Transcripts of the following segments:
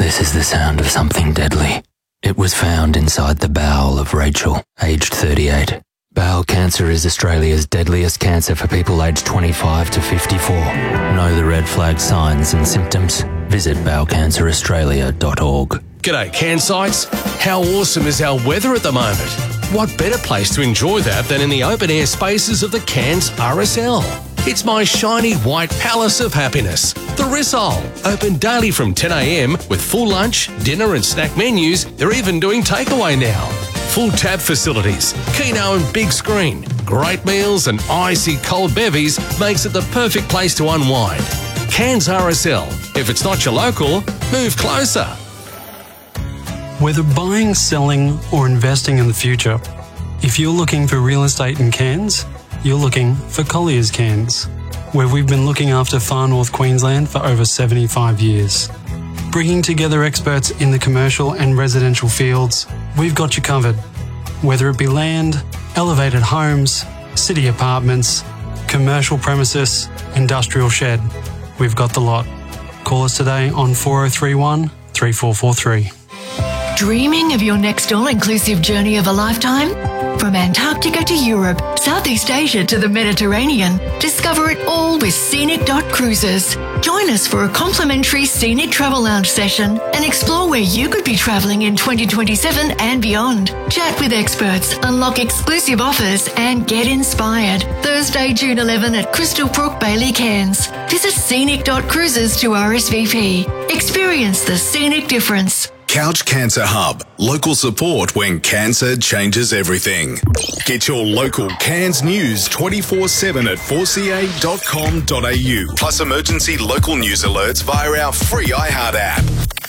This is the sound of something deadly. It was found inside the bowel of Rachel, aged 38. Bowel cancer is Australia's deadliest cancer for people aged 25 to 54. Know the red flag signs and symptoms? Visit bowelcanceraustralia.org. G'day, Cairnsites. How awesome is our weather at the moment? What better place to enjoy that than in the open-air spaces of the Cairns RSL? It's my shiny white palace of happiness, the Rissole. Open daily from 10 a.m. with full lunch, dinner and snack menus. They're even doing takeaway now. Full tap facilities, keno and big screen, great meals and icy cold bevies makes it the perfect place to unwind. Cairns RSL. If it's not your local, move closer. Whether buying, selling or investing in the future, if you're looking for real estate in Cairns, you're looking for Collier's Cairns, where we've been looking after far north Queensland for over 75 years. Bringing together experts in the commercial and residential fields, we've got you covered. Whether it be land, elevated homes, city apartments, commercial premises, industrial shed, we've got the lot. Call us today on 4031 3443. Dreaming of your next all-inclusive journey of a lifetime? From Antarctica to Europe, Southeast Asia to the Mediterranean, discover it all with Scenic.Cruises. Join us for a complimentary Scenic Travel Lounge session and explore where you could be travelling in 2027 and beyond. Chat with experts, unlock exclusive offers and get inspired. Thursday, June 11 at Crystal Brook, Bailey, Cairns. Visit Scenic.Cruises to RSVP. Experience the scenic difference. Couch Cancer Hub. Local support when cancer changes everything. Get your local Cairns news 24/7 at 4ca.com.au. Plus emergency local news alerts via our free iHeart app.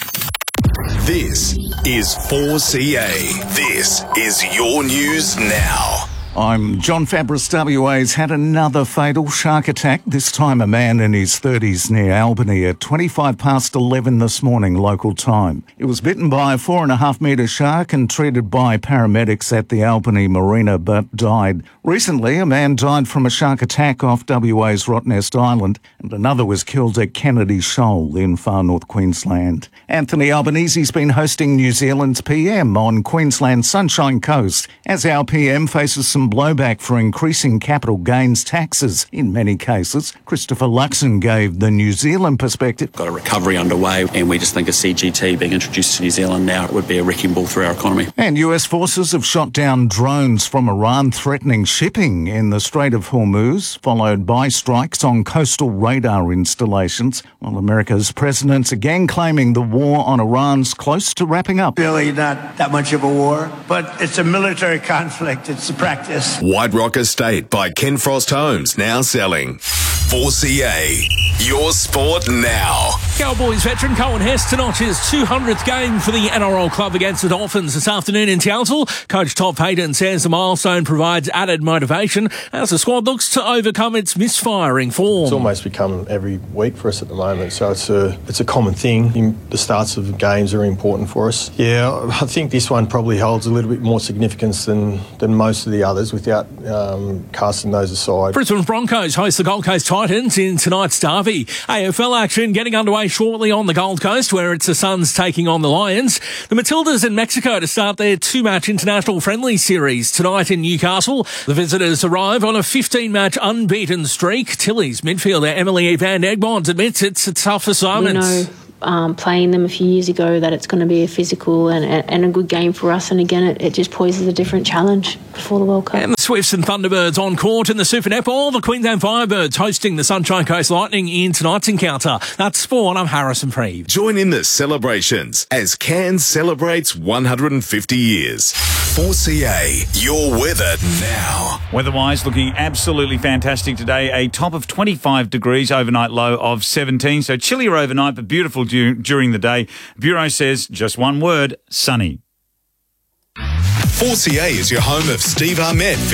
This is 4CA. This is your news now. I'm John Fabris. WA's had another fatal shark attack, this time a man in his 30s near Albany at 11:25 this morning local time. He was bitten by a 4.5-metre shark and treated by paramedics at the Albany Marina but died. Recently, a man died from a shark attack off WA's Rottnest Island and another was killed at Kennedy Shoal in far north Queensland. Anthony Albanese's been hosting New Zealand's PM on Queensland's Sunshine Coast as our PM faces some blowback for increasing capital gains taxes in many cases. Christopher Luxon gave the New Zealand perspective. Got a recovery underway and we just think a CGT being introduced to New Zealand now would be a wrecking ball for our economy. And US forces have shot down drones from Iran threatening shipping in the Strait of Hormuz, followed by strikes on coastal radar installations, while America's president's again claiming the war on Iran's close to wrapping up. Really not that much of a war, but it's a military conflict. It's a practice. White Rock Estate by Ken Frost Homes, now selling. 4CA, your sport now. Cowboys veteran Cohen Hess to notch his 200th game for the NRL club against the Dolphins this afternoon in Townsville. Coach Todd Payton says the milestone provides added motivation as the squad looks to overcome its misfiring form. It's almost become every week for us at the moment, so it's a common thing. The starts of games are important for us. Yeah, I think this one probably holds a little bit more significance than most of the others without casting those aside. Brisbane Broncos host the Gold Coast Titans in tonight's derby. AFL action getting underway shortly on the Gold Coast, where it's the Suns taking on the Lions. The Matildas in Mexico to start their 2-match international friendly series tonight in Newcastle. The visitors arrive on a 15-match unbeaten streak. Tilly's midfielder Emily van Egmond admits it's a tough assignment. We know playing them a few years ago that it's going to be a physical and a good game for us, and again it just poses a different challenge before the World Cup. And the Swifts and Thunderbirds on court in the Super Netball. The Queensland Firebirds hosting the Sunshine Coast Lightning in tonight's encounter. That's sport. I'm Harrison Preeve. Join in the celebrations as Cairns celebrates 150 years. 4CA, your weather now. Weather-wise, looking absolutely fantastic today. A top of 25 degrees, overnight low of 17. So chillier overnight, but beautiful during the day. Bureau says just one word: sunny. 4CA is your home of Steve Armett